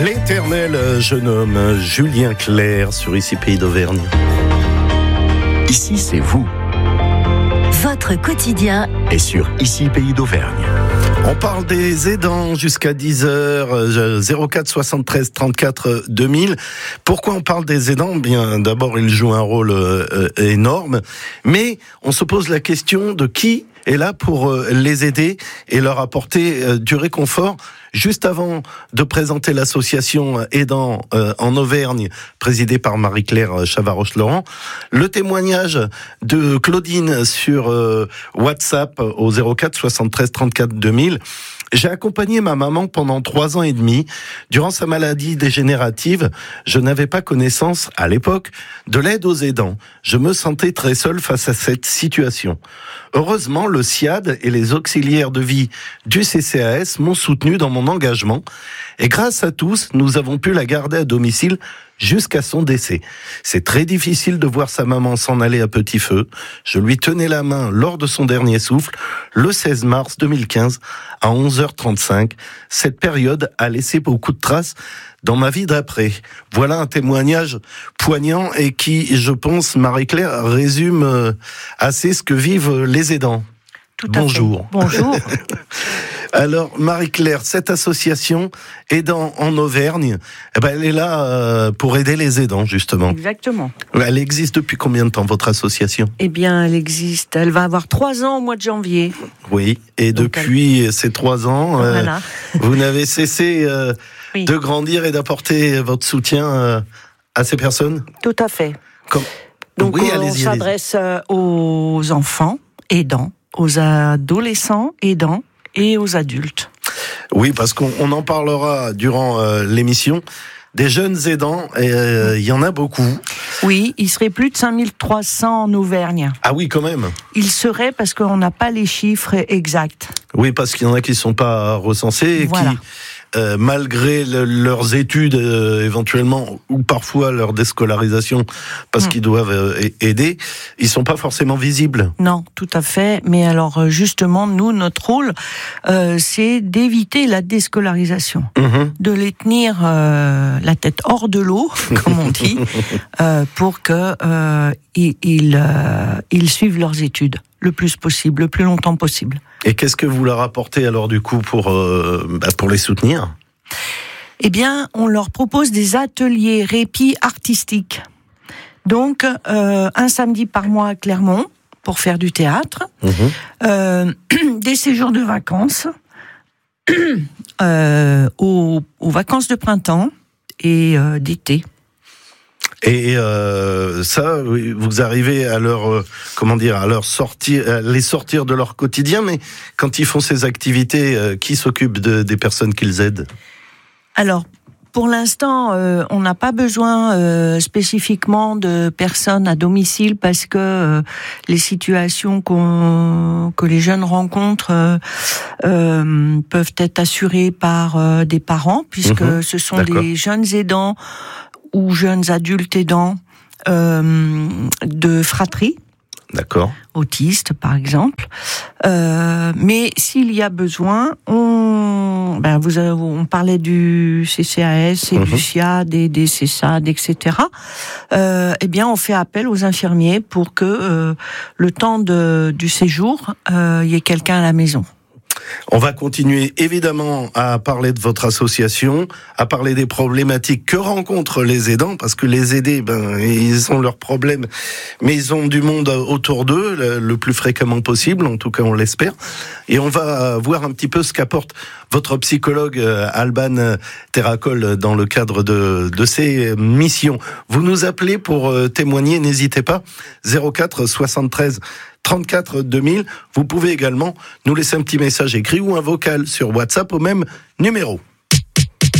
L'éternel jeune homme Julien Clerc sur Ici Pays d'Auvergne. Ici, c'est vous. Votre quotidien Et sur Ici Pays d'Auvergne. On parle des aidants jusqu'à 10h, 04 73 34 2000. Pourquoi on parle des aidants ? Bien, d'abord, ils jouent un rôle énorme, mais on se pose la question de qui est là pour les aider et leur apporter du réconfort. Juste avant de présenter l'association Aidants en Auvergne, présidée par Marie-Claire Chavaroche-Laurent, le témoignage de Claudine sur WhatsApp au 04 73 34 2000. J'ai accompagné ma maman pendant 3 ans et demi. Durant sa maladie dégénérative, je n'avais pas connaissance, à l'époque, de l'aide aux aidants. Je me sentais très seul face à cette situation. Heureusement, le SIAD et les auxiliaires de vie du CCAS m'ont soutenu dans mon engagement. Et grâce à tous, nous avons pu la garder à domicile jusqu'à son décès. C'est très difficile de voir sa maman s'en aller à petit feu. Je lui tenais la main lors de son dernier souffle, le 16 mars 2015, à 11h35. Cette période a laissé beaucoup de traces dans ma vie d'après. Voilà un témoignage poignant et qui, je pense, Marie-Claire, résume assez ce que vivent les aidants. Tout à Bonjour. fait. Bonjour. Alors, Marie-Claire, cette association Aidants en Auvergne, elle est là pour aider les aidants, justement. Exactement. Elle existe depuis combien de temps, votre association ? Eh bien, elle existe. Elle va avoir 3 ans au mois de janvier. Oui, et Donc, depuis ces 3 ans, Voilà. vous n'avez cessé Oui. de grandir et d'apporter votre soutien à ces personnes ? Tout à fait. Comme... Donc, oui, on allez-y. s'adresse aux enfants aidants, aux adolescents aidants et aux adultes. Oui, parce qu'on en parlera durant l'émission. Des jeunes aidants, il y en a beaucoup. Oui, il serait plus de 5300 en Auvergne. Ah oui, quand même. Il serait parce qu'on n'a pas les chiffres exacts. Oui, parce qu'il y en a qui ne sont pas recensés et Voilà. qui, malgré leurs études éventuellement, ou parfois leur déscolarisation, parce qu'ils doivent aider, ils ne sont pas forcément visibles. Non, tout à fait. Mais alors, justement, nous, notre rôle, c'est d'éviter la déscolarisation. De les tenir la tête hors de l'eau, comme on dit, pour que ils suivent leurs études le plus possible, le plus longtemps possible. Et qu'est-ce que vous leur apportez alors du coup pour les soutenir ? Eh bien, on leur propose des ateliers répit artistiques. Donc, un samedi par mois à Clermont pour faire du théâtre, des séjours de vacances, aux vacances de printemps et d'été. Et ça, vous arrivez à leur, à leur sortir, à les sortir de leur quotidien. Mais quand ils font ces activités, qui s'occupe des personnes qu'ils aident ? Alors, pour l'instant, on n'a pas besoin spécifiquement de personnes à domicile parce que les situations que les jeunes rencontrent peuvent être assurées par des parents, puisque ce sont des jeunes aidants ou jeunes adultes aidants de fratrie. D'accord. Autistes, par exemple. Mais s'il y a besoin, on parlait du CCAS et du SIAD et des CESAD, etc. Eh bien, on fait appel aux infirmiers pour que le temps du séjour, il y ait quelqu'un à la maison. On va continuer évidemment à parler de votre association, à parler des problématiques que rencontrent les aidants, parce que les aidés, ils ont leurs problèmes, mais ils ont du monde autour d'eux, le plus fréquemment possible, en tout cas on l'espère. Et on va voir un petit peu ce qu'apporte votre psychologue Alban Terracol dans le cadre de ses missions. Vous nous appelez pour témoigner, n'hésitez pas, 04 73 34 2000. Vous pouvez également nous laisser un petit message écrit ou un vocal sur WhatsApp au même numéro.